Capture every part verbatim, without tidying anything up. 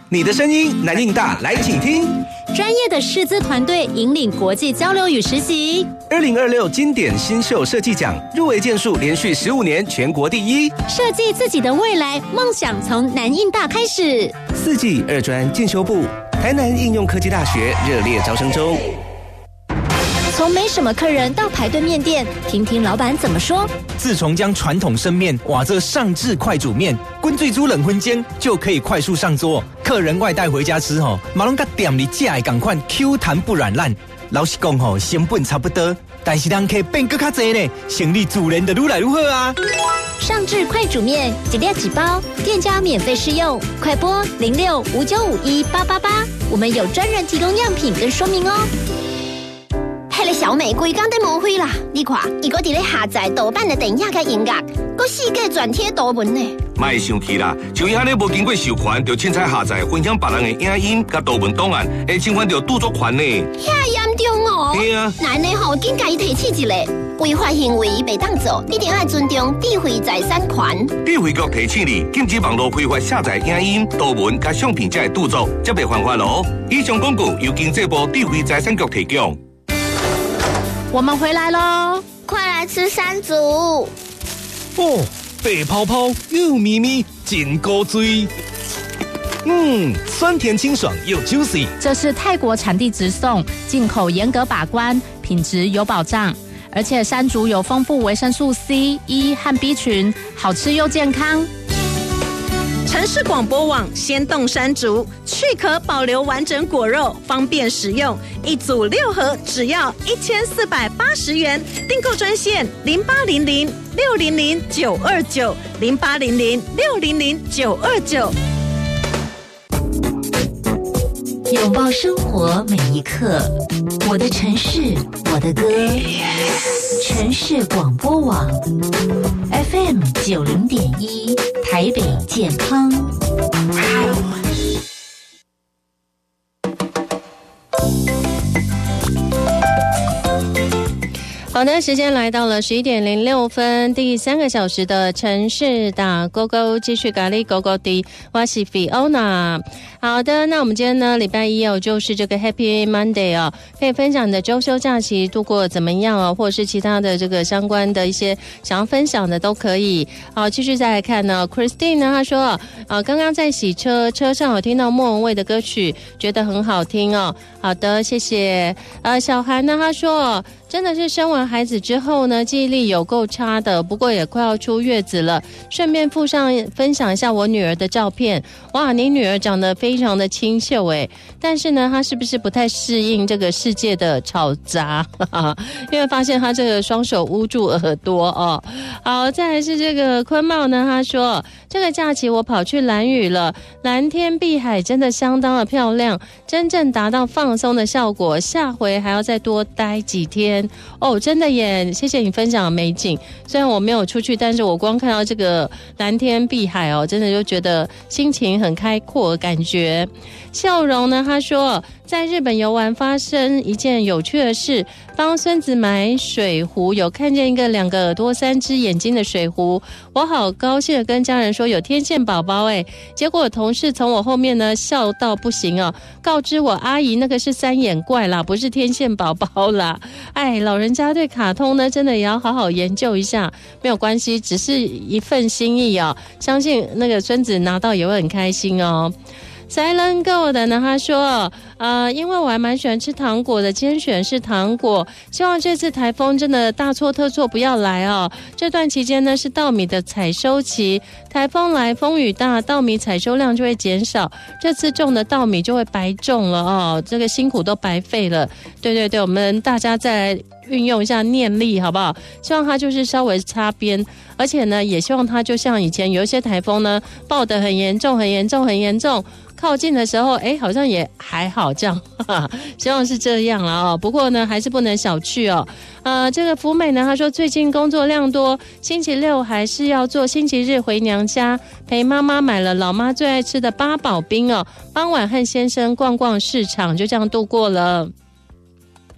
你的声音南印大，来请听。 专业的师资团队引领国际交流与实习。 二零二六经典新秀设计奖入围件数连续十五年全国第一。 设计自己的未来，梦想从南印大开始。 四季二专进修部，台南应用科技大学热烈招生中。 从没什么客人到排队面店，听听老板怎么说。 自从将传统生面瓦这上至快煮面，滚最煮冷荤煎就可以快速上桌。客人外带回家吃吼，马龙甲店里架的赶快 Q 弹不软烂。老实讲吼，成本差不多，但是人客变更较多呢，生意自然就愈来愈好啊。 上至快煮面，几粒几包，店家免费试用，快拨零六五九五一八八八，我们有专人提供样品跟说明哦。 迄个小美规工在无灰啦！你看，伊搁伫咧下载盗版的电影甲音乐，搁四界转贴图文呢。 莫生气啦，像伊安尼无经过授权，就凊彩下载分享别人的影音甲图文档案，会侵犯到著作权呢。 遐严重哦！ 对啊， 那呢吼，紧甲伊提起一个违法行为袂当做，一定要尊重智慧财产权。 智慧局提醒你，禁止网络非法下载影音、图文甲相片才会著作，则袂犯法咯。以上广告由经济部智慧财产局提供。 我们回来咯， 快来吃山竹！ 哦，白泡泡又咪咪，真高追。嗯，酸甜清爽又 juicy。 这是泰国产地直送，进口严格把关，品质有保障。而且山竹有丰富维生素 C、E 和 B 群，好吃又健康。 城市广播网鲜冻山竹，去壳保留完整果肉，方便食用。一组六盒，只要一千四百八十元。订购专线零八零零六零零九二九零八零零六零零九二九。 拥抱生活每一刻，我的城市，我的歌。城市广播网 F M 九零点一，台北健康。 好的，时间来到了十一点零六分，第三个小时的城市打勾勾，继续咖喱勾勾的，我是 Fiona。好的，那我们今天呢，礼拜一哦，就是这个 Happy Monday 哦，可以分享你的周休假期度过怎么样哦，或者是其他的这个相关的一些想要分享的都可以。好，继续再来看呢 ，Christine 呢，她说啊，刚刚在洗车，车上有听到莫文蔚的歌曲，觉得很好听哦。好的，谢谢。呃，小韩呢，他说真的是生完孩子之后呢，记忆力有够差的，不过也快要出月子了。顺便附上分享一下我女儿的照片。哇，你女儿长得非常的清秀诶，但是呢，她是不是不太适应这个世界的吵杂？因为发现她这个双手捂住耳朵哦。好，再来是这个坤茂呢，他说这个假期我跑去兰屿了，蓝天碧海真的相当的漂亮，真正达到放松的效果。下回还要再多待几天。哦，真的耶！谢谢你分享的美景。虽然我没有出去，但是我光看到这个蓝天碧海哦，真的就觉得心情很开阔的感觉。笑容呢，他说在日本游玩发生一件有趣的事，帮孙子买水壶，有看见一个两个耳朵三只眼睛的水壶，我好高兴的跟家人说有天线宝宝哎，结果我同事从我后面呢笑到不行哦，告知我阿姨那个是三眼怪啦，不是天线宝宝啦。哎，老人家对卡通呢真的也要好好研究一下，没有关系，只是一份心意哦，相信那个孙子拿到也会很开心哦。Silent Go 的呢，他说呃，因为我还蛮喜欢吃糖果的，今天选是糖果，希望这次台风真的大错特错不要来哦。这段期间呢是稻米的采收期，台风来风雨大，稻米采收量就会减少，这次种的稻米就会白种了哦，这个辛苦都白费了。对对对，我们大家再来运用一下念力好不好？希望它就是稍微擦边，而且呢也希望它就像以前有一些台风呢爆得很严重很严重很严重，靠近的时候哎好像也还好这样，哈哈，希望是这样了哦。不过呢还是不能小觑哦。呃，这个福美呢，他说最近工作量多，星期六还是要做，星期日回娘家陪妈妈买了老妈最爱吃的八宝冰哦，傍晚和先生逛逛市场，就这样度过了。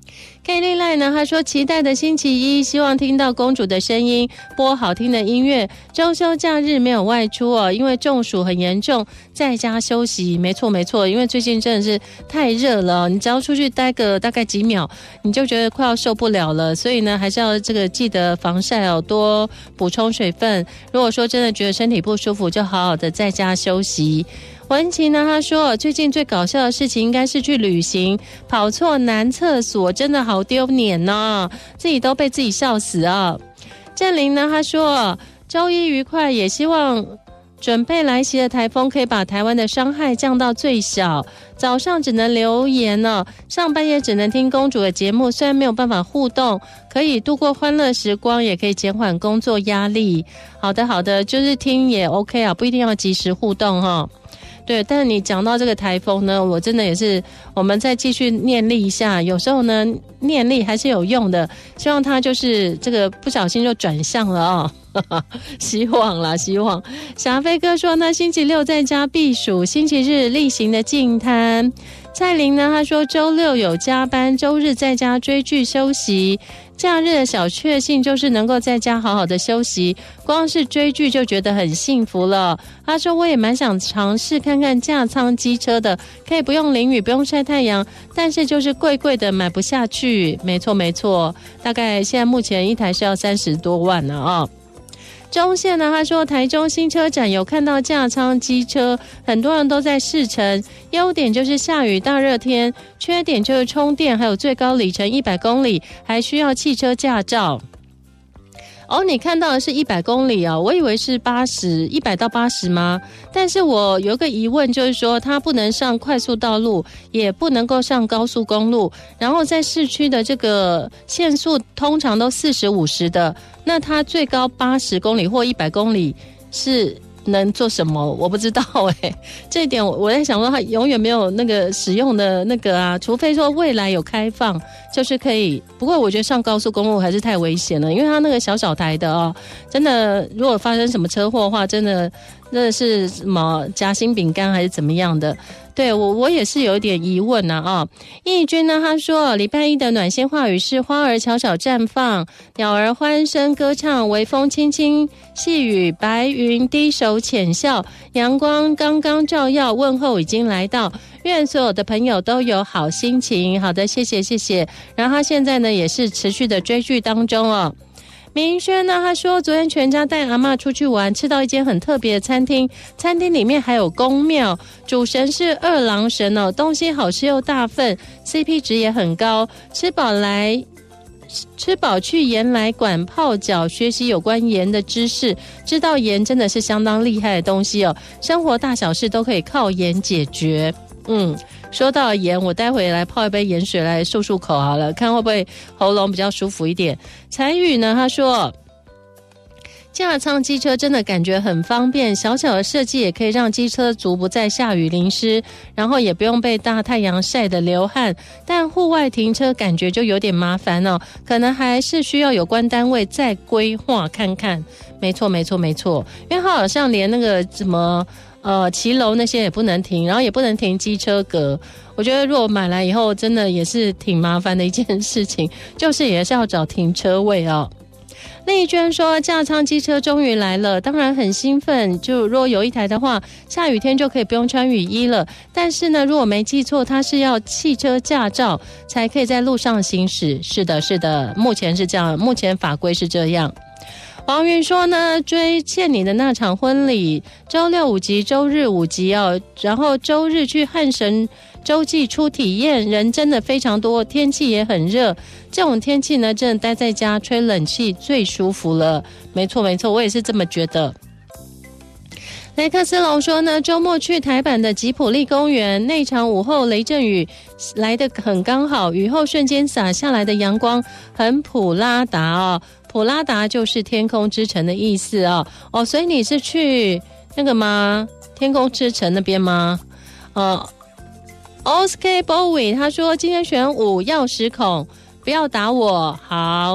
Kelly Line 呢，他说期待的星期一，希望听到公主的声音，播好听的音乐。周休假日没有外出哦，因为中暑很严重，在家休息。没错没错，因为最近真的是太热了，你只要出去待个大概几秒，你就觉得快要受不了了。所以呢，还是要这个记得防晒哦，多补充水分。如果说真的觉得身体不舒服，就好好的在家休息。文琪呢，他说最近最搞笑的事情应该是去旅行跑错男厕所，真的好丢脸呢，自己都被自己笑死啊。郑玲呢，他说周一愉快，也希望准备来袭的台风可以把台湾的伤害降到最小。早上只能留言呢，上班也只能听公主的节目，虽然没有办法互动，可以度过欢乐时光，也可以减缓工作压力。好的好的，就是听也 OK 啊，不一定要及时互动哈。对，但是你讲到这个台风呢，我真的也是，我们再继续念力一下，有时候呢念力还是有用的，希望它就是这个不小心就转向了啊、哦，希望啦，希望。小飞哥说呢，星期六在家避暑，星期日例行的净滩。蔡玲呢，他说周六有加班，周日在家追剧休息。假日的小确幸就是能够在家好好的休息，光是追剧就觉得很幸福了。他说我也蛮想尝试看看架舱机车的，可以不用淋雨不用晒太阳，但是就是贵贵的买不下去。没错没错，大概现在目前一台是要三十多万了啊、哦。中线呢，他说台中新车展有看到架舱机车，很多人都在试乘，优点就是下雨大热天，缺点就是充电，还有最高里程一百公里，还需要汽车驾照。哦，你看到的是一百公里哦，我以为是八十，一百到八十吗？但是我有个疑问，就是说它不能上快速道路，也不能够上高速公路，然后在市区的这个限速通常都四十五十的，那它最高八十公里或一百公里是能做什么？我不知道哎、欸，这一点我我在想说，它永远没有那个使用的那个啊，除非说未来有开放，就是可以。不过我觉得上高速公路还是太危险了，因为它那个小小台的哦，真的如果发生什么车祸的话，真的真的是什么夹心饼干还是怎么样的？对我我也是有一点疑问呐啊。义军呢，他说礼拜一的暖心话语是花儿悄悄绽放，鸟儿欢声歌唱，微风轻轻细雨，白云低手浅笑，阳光刚刚照耀，问候已经来到，愿所有的朋友都有好心情。好的，谢谢谢谢。然后他现在呢也是持续的追剧当中哦。明轩呢，他说昨天全家带阿嬷出去玩，吃到一间很特别的餐厅，餐厅里面还有宫庙，主神是二郎神哦，东西好吃又大份， C P 值也很高，吃饱来吃饱去盐来馆泡脚，学习有关盐的知识，知道盐真的是相当厉害的东西哦，生活大小事都可以靠盐解决。嗯，说到盐，我待会来泡一杯盐水来漱漱口好了，看会不会喉咙比较舒服一点。彩宇呢，他说架舱机车真的感觉很方便，小小的设计也可以让机车族不再下雨淋湿，然后也不用被大太阳晒得流汗，但户外停车感觉就有点麻烦哦，可能还是需要有关单位再规划看看。没错没错没错，因为它好像连那个什么呃，骑楼那些也不能停，然后也不能停机车格。我觉得如果买来以后，真的也是挺麻烦的一件事情，就是也是要找停车位哦。丽娟说架舱机车终于来了，当然很兴奋，就如果有一台的话，下雨天就可以不用穿雨衣了。但是呢，如果没记错，它是要汽车驾照才可以在路上行驶。是的是的，目前是这样，目前法规是这样。黄云说呢，追欠你的那场婚礼，周六五集，周日五集哦，然后周日去汉神洲际出体验，人真的非常多，天气也很热，这种天气呢，真的待在家吹冷气最舒服了。没错没错，我也是这么觉得。雷克斯龙说呢，周末去台版的吉普力公园，那场午后雷阵雨来得很刚好，雨后瞬间洒下来的阳光很普拉达哦，普拉达就是天空之城的意思哦。哦，所以你是去那个吗？天空之城那边吗？呃 Oscar Bowie 他说今天选五钥匙孔，不要打我。好。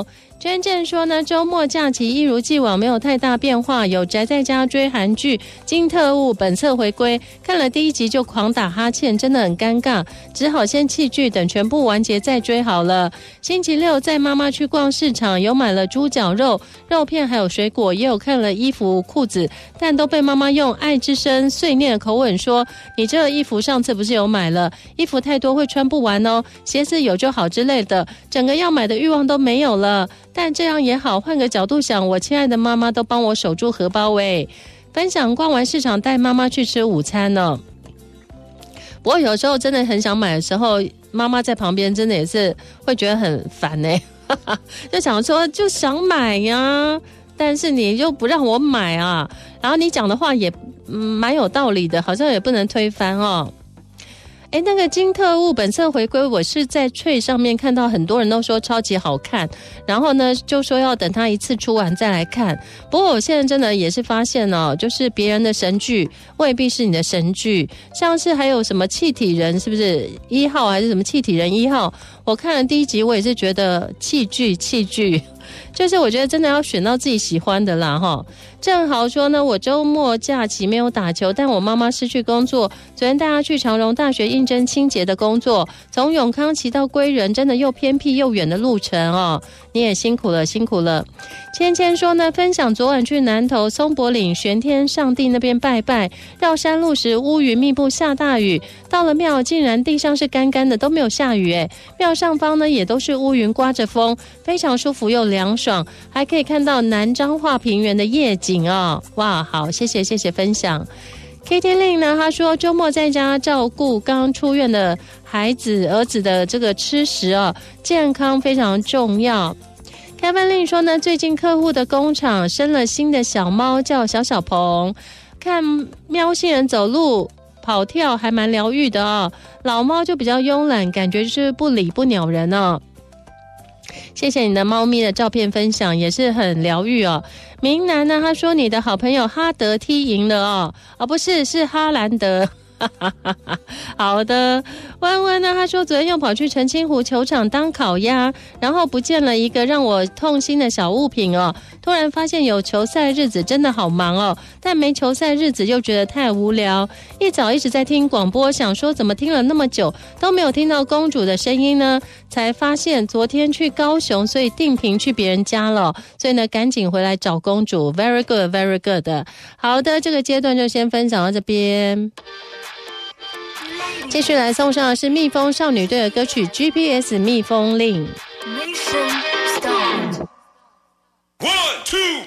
娟娟说呢，周末假期一如既往没有太大变化，有宅在家追韩剧《金特务》本册回归，看了第一集就狂打哈欠，真的很尴尬，只好先弃剧，等全部完结再追好了。星期六载妈妈去逛市场，有买了猪脚肉、肉片还有水果，也有看了衣服裤子，但都被妈妈用爱之深碎念的口吻说，你这个衣服上次不是有买了，衣服太多会穿不完哦，鞋子有就好之类的，整个要买的欲望都没有了。但这样也好，换个角度想，我亲爱的妈妈都帮我守住荷包诶。分享逛完市场带妈妈去吃午餐呢。不过有时候真的很想买的时候，妈妈在旁边真的也是会觉得很烦诶，就想说就想买呀，但是你又不让我买啊，然后你讲的话也嗯蛮有道理的，好像也不能推翻哦。哎，那个金特务本色回归，我是在脆上面看到很多人都说超级好看，然后呢就说要等它一次出完再来看。不过我现在真的也是发现哦，就是别人的神剧未必是你的神剧，像是还有什么气体人，是不是一号还是什么气体人一号？我看了第一集，我也是觉得气剧气剧。就是我觉得真的要选到自己喜欢的啦哈。正好说呢，我周末假期没有打球，但我妈妈失去工作，昨天带她去长荣大学应征清洁的工作，从永康骑到归仁，真的又偏僻又远的路程哦，你也辛苦了辛苦了。芊芊说呢，分享昨晚去南投松柏岭玄天上帝那边拜拜，绕山路时乌云密布下大雨，到了庙竟然地上是干干的，都没有下雨诶，庙上方呢也都是乌云刮着风，非常舒服又凉爽，还可以看到南彰化平原的夜景哦。哇，好，谢谢谢谢分享。K T 令呢，他说周末在家照顾刚出院的孩子儿子的这个吃食哦，健康非常重要。开饭令说呢，最近客户的工厂生了新的小猫，叫小小鹏，看喵星人走路跑跳还蛮疗愈的哦。老猫就比较慵懒，感觉就是不理不鸟人哦。谢谢你的猫咪的照片分享，也是很疗愈哦。明南呢，他说你的好朋友哈德踢赢了哦，哦不是，是哈兰德。好的，弯弯呢？他说昨天又跑去澄清湖球场当烤鸭，然后不见了一个让我痛心的小物品哦。突然发现有球赛日子真的好忙哦，但没球赛日子又觉得太无聊。一早一直在听广播，想说怎么听了那么久都没有听到公主的声音呢？才发现昨天去高雄，所以定频去别人家了，所以呢赶紧回来找公主。Very good, very good。好的，这个阶段就先分享到这边。继续来送上的是蜜蜂少女队的歌曲 G P S 蜜蜂令。